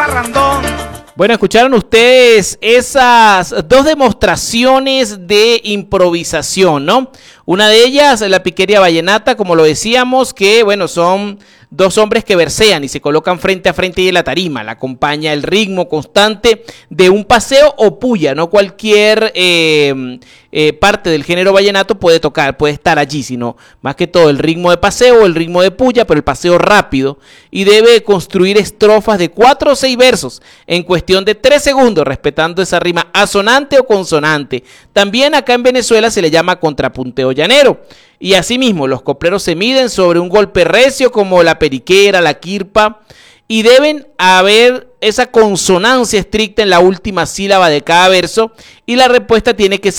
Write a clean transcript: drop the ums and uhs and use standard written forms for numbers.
parrandón. Bueno, escucharon ustedes esas dos demostraciones de improvisación, ¿no? Una de ellas, la piquería vallenata, como lo decíamos, que, bueno, son dos hombres que versean y se colocan frente a frente y en la tarima. La acompaña el ritmo constante de un paseo o puya, no cualquier parte del género vallenato puede tocar, puede estar allí, sino más que todo el ritmo de paseo, el ritmo de puya, pero el paseo rápido, y debe construir estrofas de 4 o 6 versos en cuestión de 3 segundos, respetando esa rima asonante o consonante. También acá en Venezuela se le llama contrapunteo llanero. Y asimismo, los copleros se miden sobre un golpe recio como la periquera, la quirpa, y deben haber esa consonancia estricta en la última sílaba de cada verso, y la respuesta tiene que ser